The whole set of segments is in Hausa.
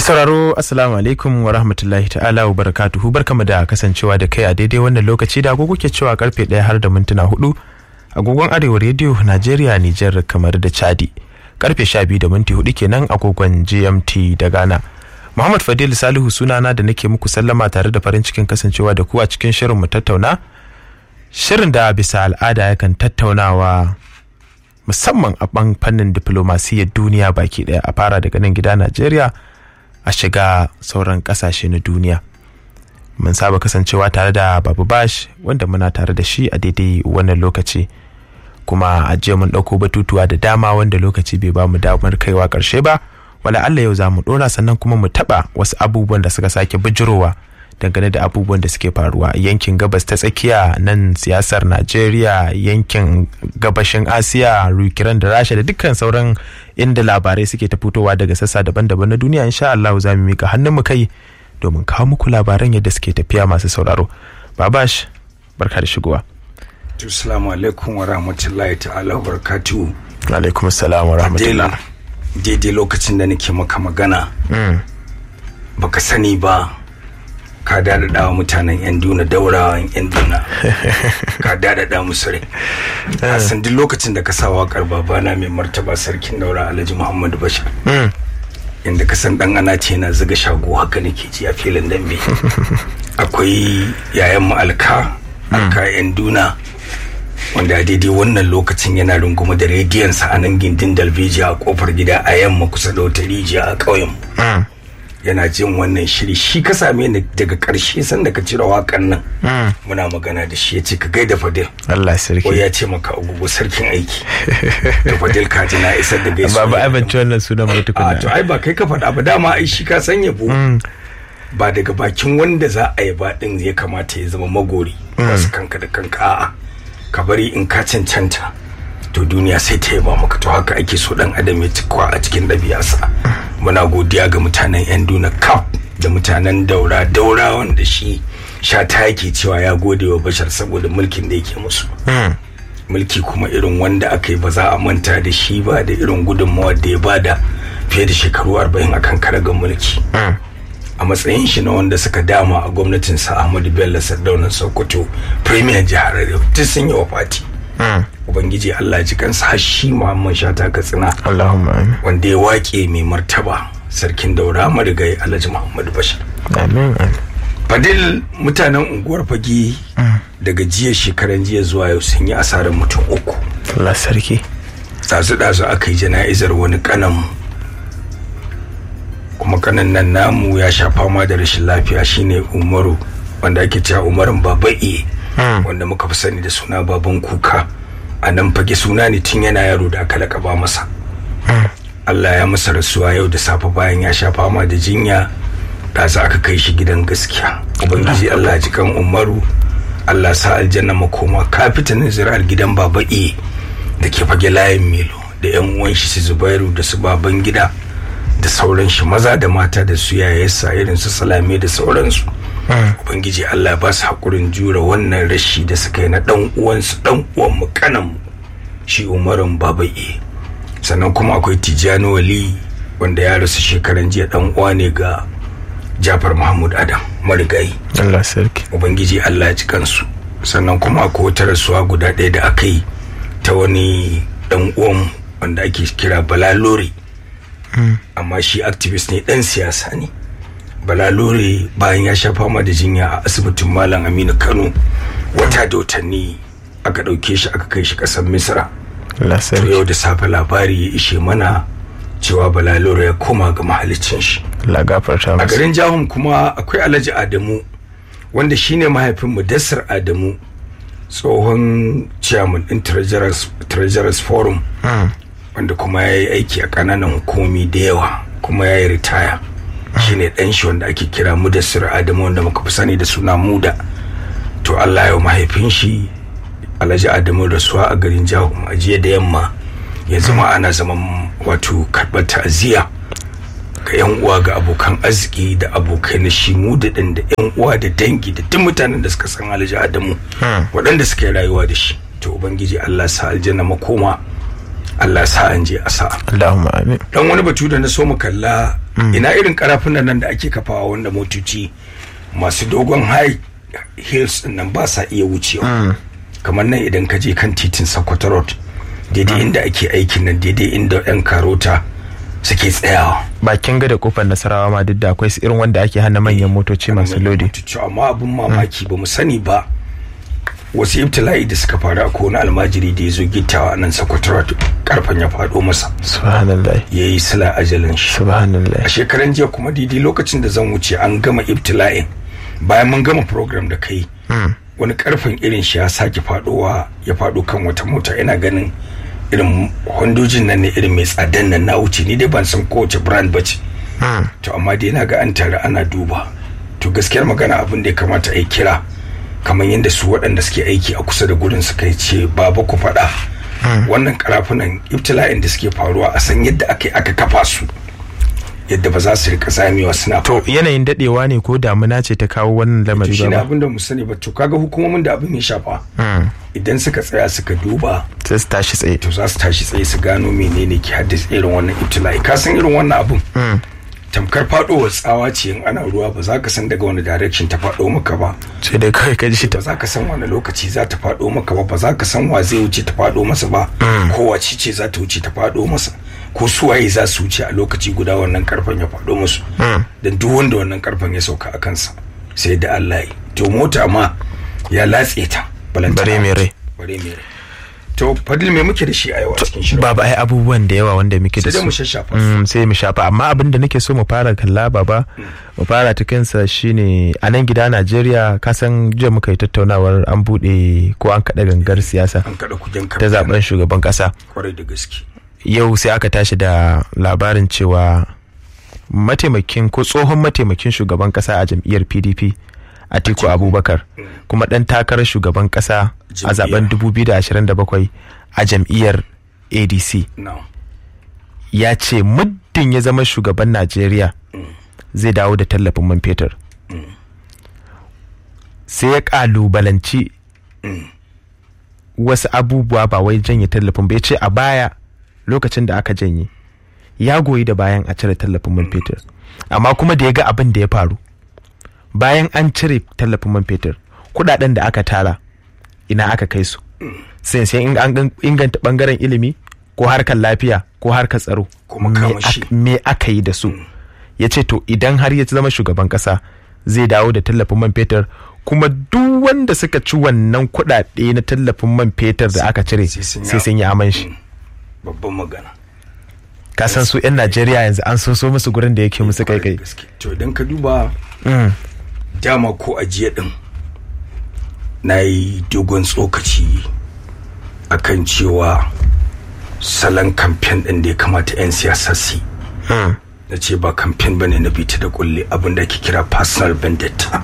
Mai sauraro assalamu alaikum wa rahmatullahi ta'ala wa barakatuhu, barkamu da kasancewa da kai a daidai wannan lokaci da agogo ke cewa karfe 1 har da mintuna 4 agogon Arewa Radio Najeriya, Nijar, kamar da Chadi, karfe 12 da minti 4 kenan agogon GMT da Ghana. Muhammad Fadil Salihu sunana da nake muku sallama tare da farin cikin kasancewa da ku a cikin shirin mu tattauna, shirin da bisa al'ada yakan tattaunawa musamman a fannin diplomasiyyar duniya baki daya, a fara daga nan gida Najeriya a shiga sauran kasashe na duniya. Mun saba kasancewa tare da Babu Bash, wanda muna tare da shi a daidai wannan lokaci, kuma a jiya mun dauko batutuwa da dama wanda lokaci bai ba mu damar kaiwa karshe ba. Wala Allah yau za mu dora, sannan kuma mu taba wasu abubuwan da suka sake bijirowa dangane da abubuwan da suke faruwa a yankin gabas ta tsakiya, nan siyasar Najeriya, yankin gabashin Asiya, Ukraine da Rasha da dukkan sauran inda labarai suke ta fitowa daga sassa daban-daban na duniya. Insha Allah za mu mika hannun mu kai domin kawo muku labaran yadda suke tafiya, masu sauraro. Babash, barka da shigowa. Assalamu alaikum wa rahmatullahi ta'ala wa barakatuhu. Wa alaikum assalam wa rahmatullahi. Daidai lokacin da nake maka magana baka sani ba, ka dadada wa mutanen yan duna, daurawan yan duna ka dadada musu rai. A san duk lokacin da ka sa waƙar babana mai martaba sarkin daura Alhaji Muhammadu Bashir, inda ka san dan ana ce na zuga shago, haka nake ji a filin dambe. Akwai yayan mu alka yan duna, wanda a daidai wannan lokacin yana rungume da rediyonsa a nan gindin dalbejiya a kofar gida a yamma kusa da wata rijiya a ƙauyen. Yana jin wannan shiri. Shi ka same ni daga ƙarshe sanda ka cire waƙan nan muna magana da shi, ya ce ka gaida Fadil. Allah sarki. Ko ya ce maka agogo sarkin aiki. To Fadil ka ji na isar da gaisuwa. Ba ai ban ci wannan sunan mai tukuna. To ai ba kai ka faɗa ba, dama ai shi ka san yabo ba daga bakin wanda za a yaba din ya kamata ya zama magori ba su kanka da kanka. A'a, ka bari in ka cancanta to duniya sai ta yaba maka. To haka ake so dan adam ya cikwa a cikin ɗabi'arsa. Muna godiya ga mutanen yan duna kaf da mutanen daura wanda shi Shata yake cewa ya gode wa Bashar saboda mulkin da yake musu. Mulki kuma irin wanda aka yi ba za a manta da shi ba, da irin gudunmawar da ya bada fiye da shekaru 40 akan karagar mulki. A matsayin shi na wanda suka dama a gwamnatin sa Ahmadu Bello Sardaunan Sokoto, premier jihar Arewa, duk sun yi wafati. Ubangiji Allah ji kansa, har shi Muhammad Shata Katsina, Allahumma amin, wanda ya waƙe mai martaba sarkin daura marigayi Alhaji Muhammadu Bashir. Amin amin. Fadil, mutanen unguwar Fage daga jiya, shekaran jiya zuwa yau sun yi asarar mutum 3. Allah sarki. Dazu aka yi jana'izar wani kanan, kuma kanan nan namu ya sha fama da rashin lafiya, shine Umaru, wanda ake cewa Umarun Baba'i, wanda muka fi sani da suna Baban Kuka. A nan Fage suna ne tun yana yaro da aka lakaba masa. Allah ya masa rasuwa yau da safe bayan ya sha fama da jinya. Ɗazu aka kai shi gidan gaskiya. Ubangiji Allah ji kan Umaru, Allah sa aljanna makoma. Kafitanin zuri'ar gidan Baba'i da ke Fage layin Milo, da yan uwan shi su Zubairu da su baban gida da sauran shi maza da mata, da su yayarsa irin su Salame da sauransu. Ubangiji Allah ba su hakurin jura wannan rashi da suka yi na dan uwan mu kanan mu, shi Umarun Baba'i. Sannan kuma akwai Tijjani Wali, wanda ya rasu shekaran jiya, dan uwa ne ga Jafar Mahmud Adam marigayi. Allah sarki. Ubangiji Allah ya ji kansu. Sannan kuma akwai wata rasuwa guda ɗaya da aka yi ta wani dan uwan wanda ake kira Bala Lore. Amma shi activist ne, dan siyasa ne. Bala Lore bayan ya sha fama da jinya a asibitin Malam Aminu Kano wata da watanni, aka ɗauke shi aka kai shi ƙasar Misra. Allah sarki. To yau da safe labari ya ishe mana cewa Bala Lore ya koma ga mahalicin shi. Allah gafarta masa. A garin Jahun kuma akwai Alhaji Adamu, wanda shine mahaifin Mudassir Adamu, tsohon chairman din Treasurers Forum, wanda kuma ya yi aiki a kananan hukumomi da yawa, kuma ya yi ritaya. Shine dan shi wanda ake kira Mudassir Adamu, wanda muka fi sani da suna Muda. To Allah ya mahaifin shi Alhaji Adamu rasuwa a garin Jahun a jiya da yamma. Ya zama ana zaman wato karɓar ta'aziyya ga yan uwa, ga abokan arziki da abokai na shi Muda din, da yan uwa da dangi da duk mutanen da suka san Alhaji Adamu, waɗanda suka yi rayuwa da shi. To Ubangiji Allah sa aljanna makoma. Allah sa an je a sa'a. Allahumma amin. Dan wani batu da na so mu kalla ina irin karafunan nan da ake kafawa wanda motoci masu dogon high heels nan ba sa iya wucewa. Kamar nan idan ka je kan titin Sokoto Road daidai inda ake aikin nan daidai inda yan karota suke tsayawa. Bakin gada kofar Nasarawa ma duk da akwai irin wanda ake hana manyan motoci masu lodi. Amma abun mamaki ba mu sani ba wasu ibtila'i da suka faru a kowane almajiri da ya zo gittawa nan Sokoto karfan ya faɗo masa. Subhanallah. Ya yi sila ajalin shi. Subhanallah. A shekaran jiya kuma daidai lokacin da zan wuce an gama ibtila'in bayan mun gama program da kai wani karfin irin shi ya sake faɗowa ya faɗo kan wata mota ina ganin irin hondojin nan ne irin mai tsadan nan na wuce ni dai ban san kowace brand ba ce. To amma dai na ga an tare ana duba. To gaskiyar magana abin da ya kamata a yi kira kamar yadda su waɗanda suke aiki a kusa da gurin suka yi ce baba ku faɗa wannan karafunan ibtila'in da suke faruwa a san yadda aka kafa su yadda ba za su rika zamewa suna to yanayin dadewa ne ko damuna ce ta kawo wannan lamari ba shine abin da mu sani ba to kaga hukumomin da abin ya shafa idan suka tsaya suka duba sai su tashi tsaye to za su tashi tsaye su gano menene ke haddasa irin wannan ibtila'i ka san irin wannan abin tamkar faɗowar tsawa ce in ana ruwa ba za ka san daga wani direction ta faɗo maka ba sai dai kai ka ji ta ba za ka san wani lokaci za ta faɗo maka ba za ka san wa zai wuce ta faɗo masa ba ko wace ce za ta wuce ta faɗo masa ko suwaye za su wuce a lokaci guda wannan karfan ya faɗo musu dan duk wanda wannan karfan ya sauka a kansa sai da Allah ya to mota ma ya latse ta bare mere to Fadil me muke da shi a yau a cikin shirin baba ai abubuwan da yawa wanda muke da su sai mu shashafa sai mu shafa amma abin da nake so mu fara kalla baba mu fara ta kansa shine a nan gida Najeriya ka san jiya muka yi tattaunawar an bude ko an kada gangar siyasa an kada kujen ta zaben shugaban kasa kwarai da gaske yau sai aka tashi da labarin cewa mataimakin ko tsohon mataimakin shugaban kasa a jam'iyyar PDP Atiku Abubakar kuma dan takarar shugaban kasa a zaben 2027 a jam'iyyar ADC ya ce muddin ya zama shugaban Najeriya zai dawo da tallafin man fetur sai ya kalubalanci wasu abubuwa ba wai janye tallafin ba ya ce a baya lokacin da aka janye ya goyi da bayan a cire tallafin man fetur amma kuma da ya ga abin da ya faru bayan an cire tallafin man fetur kudaden da aka tara ina aka kai su sai an inganta bangaren ilimi ko harkar lafiya ko harkar tsaro me aka yi da su ya ce to idan har ya zama shugaban kasa zai dawo da tallafin man fetur kuma duk wanda suka ci wannan kudade na tallafin man fetur da aka cire sai sun yi aman shi babban magana ka san su 'yan Najeriya yanzu an so musu gurin da yake musu kai to idan ka duba dama ko ajiye din na yi dogon tsokaci akan cewa salon kamfen din da ya kamata 'yan siyasa su na ce ba kamfen bane na bita da kulle abin da ake kira personal vendetta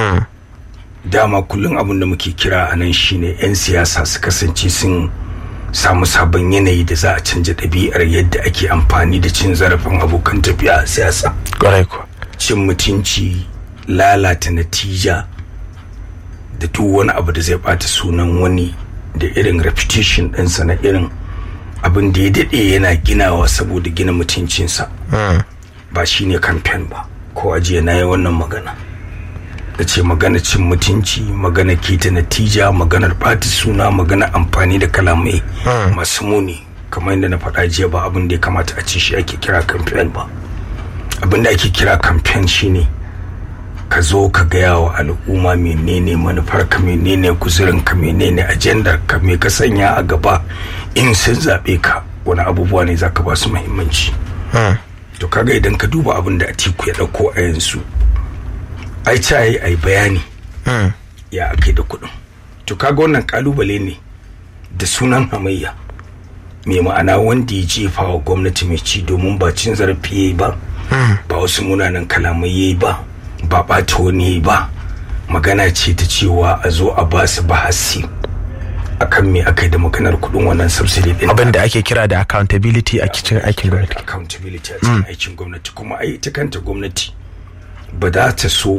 dama kullum abin da muke kira a nan shine 'yan siyasa su kasance sun samu sabon yanayi da za a canja ɗabi'ar yadda ake amfani da cin zarafin abokan tafiya a siyasa cin mutunci lalata natija da duk wani abu da zai bata sunan wani da irin reputation ɗinsa na irin abin da ya daɗe yana ginawa saboda gina mutuncinsa ba shi ne kamfen ba ko ajiye na yi wannan magana da ce magana cin mutunci magana kita natija maganar bata suna magana amfani da kalamai masu muni kamar yadda na faɗa jiya ba abin da ya kamata a ce shi ake kira kamfen ba abin da ake kira kamfen shine ka zo ka gaya wa al'umma menene manufarka menene kuzurinka menene ajandar ka me ka sanya a gaba in sun zaɓe ka wani abubuwa ne za ka ba su muhimmanci to kaga idan ka duba abin da Atiku ya ɗauko a yanzu ai cayi ai bayani ya akai da kuɗin to kaga wannan kalubale ne da sunan hamayya mai ma'ana wanda ya jefa wa gwamnati mai ci domin ba cin zarafi yayi ba ba wasu munanan kalamai yayi ba ba ɓata wani ba magana ce ta cewa a zo a ba su bahasi akan me aka yi da maganar kudin wannan subsidy din abin da ake kira da accountability a cikin aikin gwamnati accountability a cikin aikin gwamnati kuma ai ita kanta gwamnati ba za ta so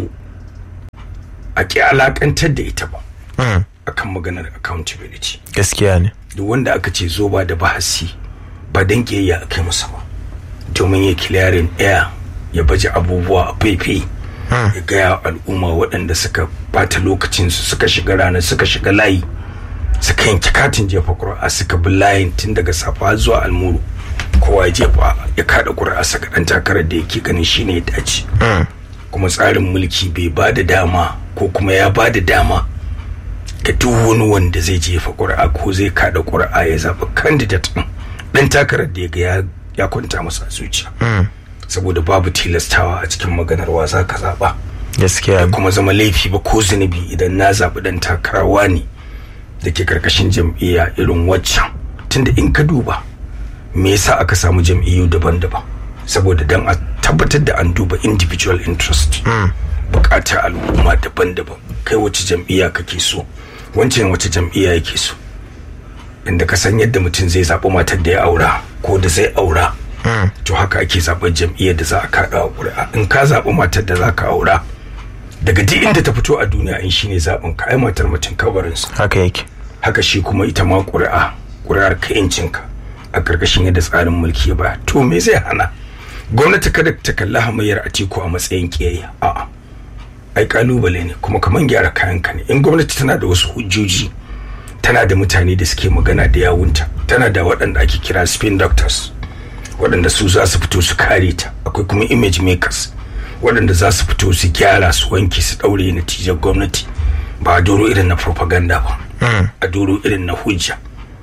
a ki alakantar da ita ba akan maganar accountability gaskiya ne duk wanda aka ce zo ba da bahasi ba dan kiyayya akai masa ba, domin ya clearing air, ya baje abubuwa a faifai, ya gaya al'umma waɗanda suka bata lokacinsu, suka shiga rana, suka shiga layi, suka yanki katin jefa ƙuri'a, suka bi layin tun daga safa zuwa almuru, kowa ya jefa ya kada ƙuri'a saka ɗan takarar da yake ganin shine ya dace. Kuma tsarin mulki bai ba da dama, ko kuma ya ba da dama ga duk wani wanda zai jefa ƙuri'a ko zai kada ƙuri'a ya zaɓi candidate ɗan takarar da ya ga ya kwanta masa zuciya. Saboda babu tilastawa a cikin maganar wa za ka zaɓa. Gaskiya. Kuma zama laifi ba ko zunubi idan na zaɓi ɗan takarawa ne da ke karkashin jam'iyya irin waccan. Tunda in ka duba me yasa aka samu jam'iyyu daban-daban, saboda dan a tabbatar da an duba individual interest, bukatar al'umma daban-daban. Kai wace jam'iyya kake so, wancan wace jam'iyya yake so, inda ka san yadda mutum zai zaɓi matar da ya aura ko da zai aura, to haka ake zaɓar jam'iyyar da za a kaɗa a ƙuri'a. In ka zaɓi matar da za ka aura, daga duk inda ta fito a duniya in shine zaɓin ka, ai matar mutum kabarinsa. Haka yake. Haka shi kuma ita ma ƙuri'ar ka yancinka a ƙarƙashin yadda tsarin mulki ya ba. To me zai hana gwamnati kada ta kalli hamayyar Atiku a matsayin kiyayya? A'a, ai kalubale ne, kuma kaman gyara kayanka ne. In gwamnati tana da wasu hujjoji, tana da mutane da suke magana da yawunta, tana da waɗanda ake kira spin doctors, waɗanda su za su fito su kare ta. Akwai kuma image makers, waɗanda za su fito su gyara, su wanke, su ɗaure natijar gwamnati, ba a doro irin na propaganda ba, a doro irin na hujja,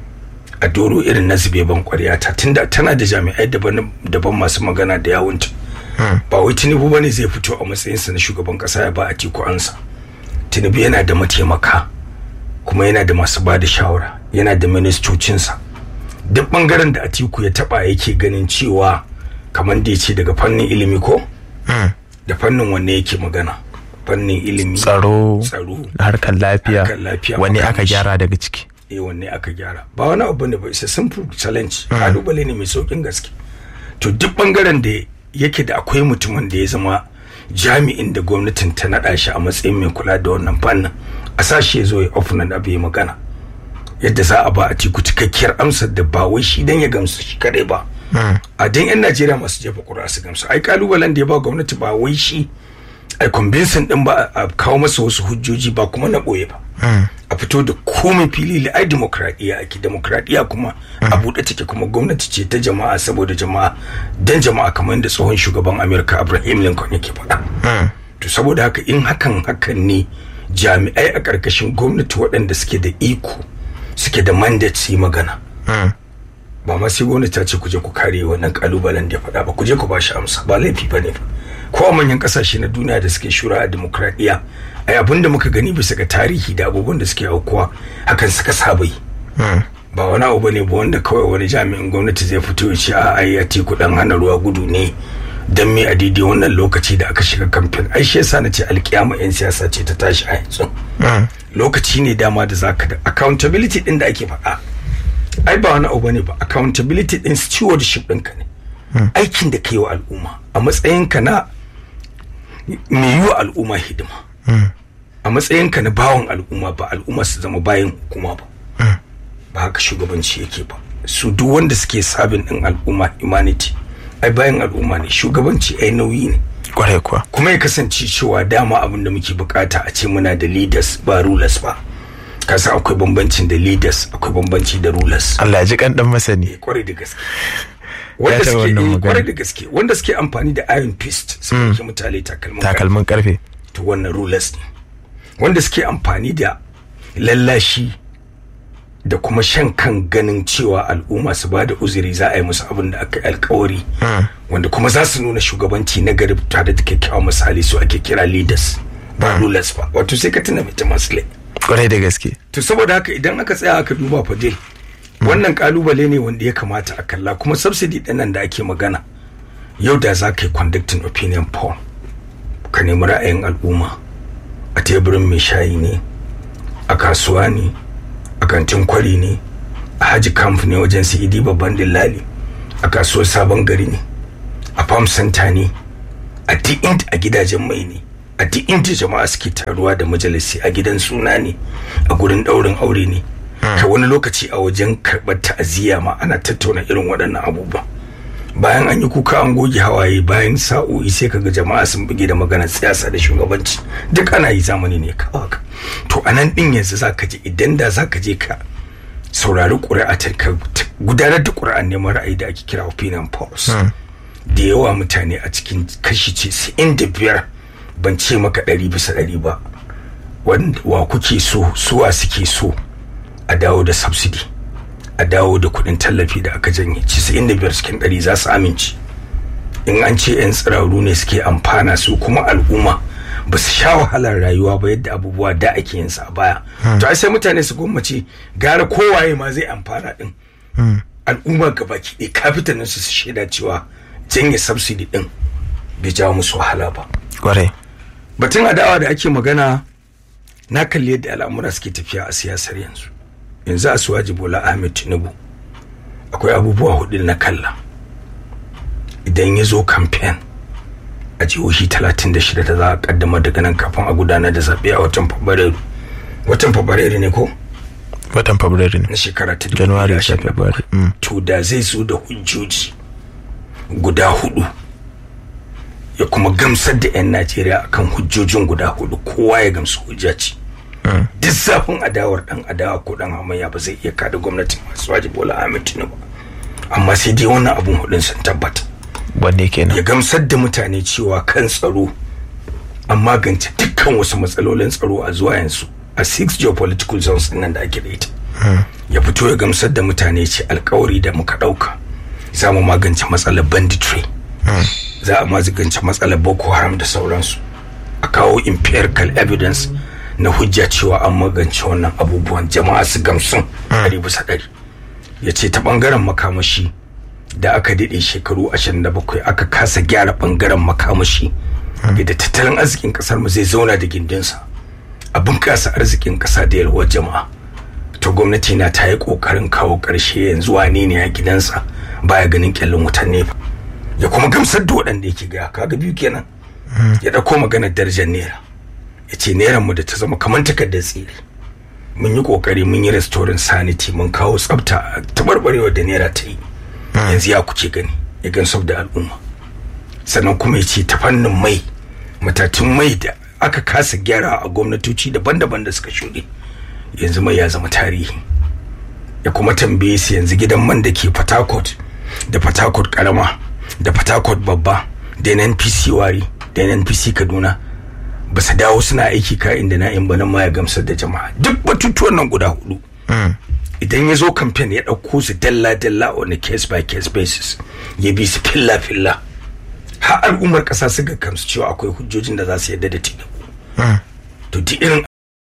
a doro irin na zube ban ƙwarya ta. Tunda tana da jami'ai daban masu magana da yawunta. Ba wai Tinubu bane zai fito a matsayinsa na shugaban ƙasa ya ba Atiku ansa. Tinubu yana da mataimaka, kuma yana da masu ba da shawara, yana da ministocinsa. Duk bangaren da Atiku ya taba yake ganin cewa kamar da yace daga fannin ilimi ko da fannin wanne yake magana, fannin ilimi, tsaro, harkar lafiya, wanne aka gyara daga ciki. Wanne aka gyara ba wani abu ne ba, isa simple challenge, kalubale ne mai saukin gaske. To duk bangaren da yake da akwai mutumin da ya zama jami'in da gwamnatin ta naɗa shi a matsayin mai kula da wannan fannin, a sashi ya zo ya ofinan abu ya magana yadda za a ba Atiku cikakkiyar amsar da ba wai shi dan ya gamsu shi kadai ba, a dan yan Najeriya masu jefa ƙuri'a su gamsu. Ai kalubalen da ya ba gwamnati ba wai shi ai convincing din ba, a kawo masa wasu hujjoji ba kuma na boye ba, a fito da komai fili. Ai demokradiya ake, demokradiya kuma a buɗe take, kuma gwamnati ce ta jama'a, saboda jama'a, dan jama'a, kamar da tsohon shugaban America Abraham Lincoln yake faɗa. To saboda haka in hakan ne jami'ai a ƙarƙashin gwamnati waɗanda suke da iko, suke da mandate su yi magana, ba ma sai gwamnati ta ce ku je ku kare wannan kalubalen da ya faɗa ba, ku je ku ba shi amsa, ba laifi ba ne ba. Ko a manyan ƙasashe na duniya da suke shura a demokradiyya, ai abin da muka gani bisa ga tarihi da abubuwan da suke aukuwa hakan suka saba yi. Ba wani abu bane ba wanda kawai wani jami'in gwamnati zai fito ya ce a ai Atiku dan hana ruwa gudu ne, dan me a daidai wannan lokaci da aka shiga kamfen. Ai shi yasa nace alkiyama yan siyasa ce ta tashi a yanzu. Lokaci ne dama da zaka da accountability din da ake faɗa. Ai ba wani abu bane ba, accountability din stewardship ɗinka ne. Aikin da kai wa al'umma a matsayinka na mai yi wa al'umma hidima, a matsayinka na bawan al'umma, ba al'umma su zama bayan hukuma ba. Ba haka shugabanci yake ba. Su duk wanda suke sabin din al'umma, humanity, ai bayan al'umma ne. Shugabanci ai nauyi ne, kwarai kuwa. Kuma ya kasance cewa dama abin da muke bukata a ce muna da leaders ba rulers ba. Kasa akwai bambancin da leaders, akwai bambanci da rulers. Allah ya ji kan dan masani. Kwarai da gaske. Wanda suke kwarai da gaske, wanda suke amfani da iron fist su ke mutane takalmin karfe, to wannan rulers ne. Wanda suke amfani da lallashi da kuma shan kan ganin cewa al'umma su ba da uzuri za a yi musu abin da aka yi alkawari, wanda kuma za su nuna shugabanci na gari tare da kyakkyawan misali, su ake kira leaders ba rulers ba. Wato sai ka tuna mutum masle, kwarai da gaske. To saboda haka idan aka tsaya aka duba Fadil, wannan kalubale ne wanda ya kamata a kalla. Kuma subsidy din nan da ake magana yau, da za ka yi conducting opinion poll, ka nemi ra'ayin al'umma a teburin mai shayi ne, a kasuwa ne, a kantin kwari ne, a haji camp ne wajen CD babban dillali, a kasuwar sabon gari ne, a farm center ne, a duk a gidajen mai ne, a duk inda jama'a suke taruwa da majalisi, a gidan suna ne, a gurin daurin aure ne, ka wani lokaci a wajen karɓar ta'aziyya ma ana tattauna irin waɗannan abubuwa. Bayan an yi kuka an goge hawaye, bayan sa'o'i sai kaga jama'a sun buge da maganar siyasa da shugabanci, duk ana yi zamani ne kawai. To anan din yanzu zaka je, idan da zaka je ka saurari ƙuri'a ka gudanar da ƙuri'an neman ra'ayi da ake kira opinion polls, da yawa mutane a cikin kashi 95, ban ce maka 100% ba, wa kuke so, suwa suke so a dawo da subsidy, a dawo da kudin tallafi da aka janye. 95 cikin 100 za su amince. In an ce 'yan tsiraru ne suke amfana, su kuma al'umma ba su sha wahalar rayuwa ba yadda abubuwa da ake yin sa a baya. To ai sai mutane su gwammace gara kowaye ma zai amfana din. Al'umma gabaki ɗaya kafitanin su shaida cewa janye subsidy din bai jawo musu wahala ba. Kwarai. Batun adawa da ake magana, na kalli yadda al'amura suke tafiya a siyasar yanzu. Yanzu a Suwaji Bola Ahmed Tinubu akwai abubuwa 4 na kalla. Idan ya zo campaign a jihohi 36 da za a kaddamar daga nan kafin a gudanar da zaɓe a watan Fabrairu ne ko? Watan Fabrairu ne. Na shekara ta January ta Fabrairu. To da zai zo da hujjoji guda 4 ya kuma gamsar da 'yan Najeriya akan hujjojin guda 4, kowa ya gamsu hujja ce. Duk zafin adawar dan adawa ko dan hamayya ba zai iya kada gwamnatin Suwaji Bola Ahmed Tinubu. Amma sai dai wannan abun 4 sun tabbata. Wanne kenan? Ya gamsar da mutane cewa kan tsaro an magance dukkan wasu matsalolin tsaro a zuwa yanzu a 6 geopolitical zones nan da ake da ita. Ya fito ya gamsar da mutane ce alkawari da muka dauka za mu magance matsalar banditry, za a magance matsalar Boko Haram da sauransu, a kawo empirical evidence na hujja cewa an magance wannan abubuwan, jama'a su gamsun 100%. Ya ce ta bangaren makamashi da aka daɗe shekaru 27 aka kasa gyara bangaren makamashi, da tattalin arzikin kasar mu zai zauna da gindinsa, a bunƙasa arzikin ƙasa da yalwar jama'a. To gwamnati na ta yi ƙoƙarin kawo ƙarshe, yanzu wane ne a gidansa baya ganin ƙyallin wutan nefa. Ya kuma gamsar da waɗanda yake ga, kaga biyu kenan. Ya ɗauko maganar darajar naira, ya ce nairan mu da ta zama kamar takardar tsiri, mun yi ƙoƙari mun yi restoring sanity, mun kawo tsafta, tabarbarewa da naira ta yi. Yanzu ya kuke gani, ya gamsar da al'umma. Sannan kuma ya ce ta fannin mai, matatun mai da aka kasa gyara a gwamnatoci daban-daban da suka shuɗe, yanzu mai ya zama tarihi. Ya kuma tambaye su yanzu gidan man da ke Port Harcourt da Port Harcourt karama da Port Harcourt babba da NNPC wari da NNPC Kaduna ba su dawo suna aiki ka'in da na'in ba, nan ma ya gamsar da jama'a. Duk batutuwan nan guda 4 idan ya zo kamfen ya ɗauko su dalla-dalla on a case by case basis, ya bi su filla-filla, har al'ummar ƙasa su ga kamsu cewa akwai hujjojin da za su yadda da Tinubu. To duk irin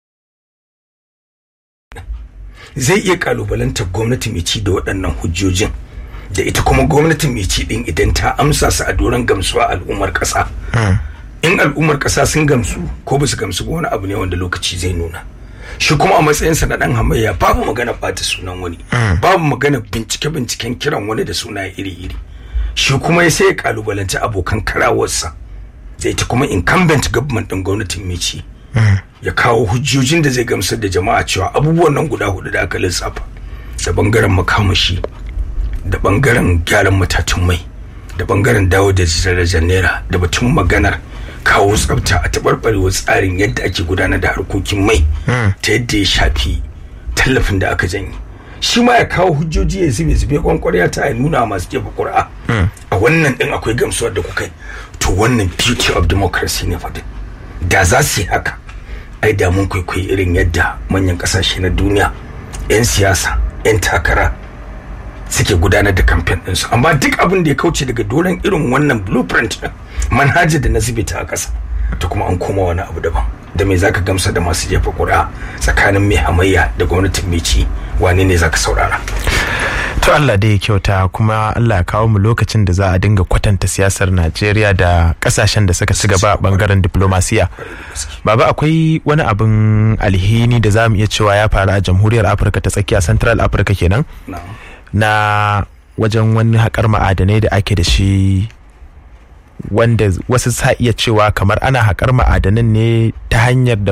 zai iya kalubalantar gwamnati mai ci da waɗannan hujjojin, da ita kuma gwamnati mai ci din idan ta amsa su a doron gamsuwa al'ummar ƙasa. In al'ummar ƙasa sun gamsu ko ba su gamsu ba wani abu ne wanda lokaci zai nuna. Shi kuma a matsayinsa na ɗan hamayya babu magana ɓata sunan wani, babu magana binciken kiran wani da suna iri-iri. Shi kuma ya sai ya kalubalanci abokan karawarsa, zai ta kuma incumbent government ɗin gwamnatin mai ci, ya kawo hujjojin da zai gamsar da jama'a cewa abubuwan nan guda 4 da aka lissafa, da bangaren makamashi, da bangaren gyaran matatun mai, da bangaren dawo da darajar naira, da batun maganar kawo tsafta a taɓarɓarewar tsarin yadda ake gudanar da harkokin mai ta yadda ya shafi tallafin da aka janye. Shi ma ya kawo hujjoji ya zube kwankwarya ta ya nuna masu jefa ƙuri'a a wannan ɗin akwai gamsuwar da kuka yi. To wannan beauty of democracy ne fa. Da za su yi haka, ai da mun kwaikwayi irin yadda manyan ƙasashe na duniya 'yan siyasa 'yan takara suke gudanar da kamfen ɗinsu. Amma duk abin da ya kauce daga doron irin wannan blueprint ɗin, manhajar da na zube ta a ƙasa, ta kuma an koma wani abu daban. Da me zaka gamsa da masu jefa ƙuri'a tsakanin mai hamayya da gwamnatin mai ci, wane ne zaka saurara? To Allah dai ya kyauta, kuma Allah ya kawo mu lokacin da za a dinga kwatanta siyasar Najeriya da kasashen da suka ci gaba a bangaren diplomasiya. Baba, akwai wani abin alhini da za mu iya cewa ya faru a Jamhuriyar Afirka ta Tsakiya, Central Africa kenan, na wajen wani haƙar ma'adanai da ake da shi, wanda wasu sa iya cewa kamar ana haƙar ma'adanan ne ta hanyar da